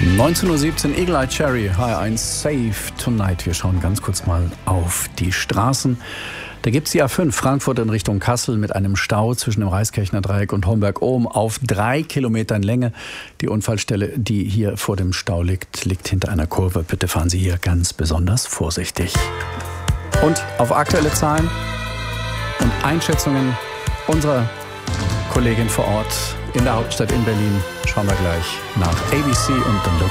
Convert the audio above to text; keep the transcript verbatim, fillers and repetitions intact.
neunzehn Uhr siebzehn, Eagle Eye Cherry, H eins Save Tonight. Wir schauen ganz kurz mal auf die Straßen. Da gibt es die A fünf, Frankfurt in Richtung Kassel, mit einem Stau zwischen dem Reiskirchner Dreieck und Homberg-Ohm auf drei Kilometern Länge. Die Unfallstelle, die hier vor dem Stau liegt, liegt hinter einer Kurve. Bitte fahren Sie hier ganz besonders vorsichtig. Und auf aktuelle Zahlen und Einschätzungen unserer Kollegin vor Ort in der Hauptstadt in Berlin schauen wir gleich nach A B C und The Look